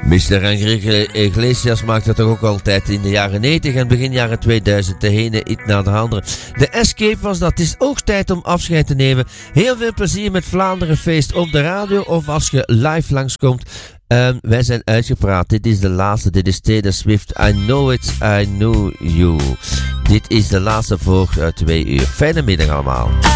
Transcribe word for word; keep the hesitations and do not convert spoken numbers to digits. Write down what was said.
mister Enrique Iglesias maakte toch ook altijd in de jaren negentig en begin jaren tweeduizend de ene iets na de andere. De Escape was dat. Het is ook tijd om afscheid te nemen. Heel veel plezier met Vlaanderen Feest op de radio of als je live langskomt. Um, wij zijn uitgepraat. Dit is de laatste. Dit is Taylor Swift. I know it, I know you. Dit is de laatste voor uh, twee uur. Fijne middag allemaal.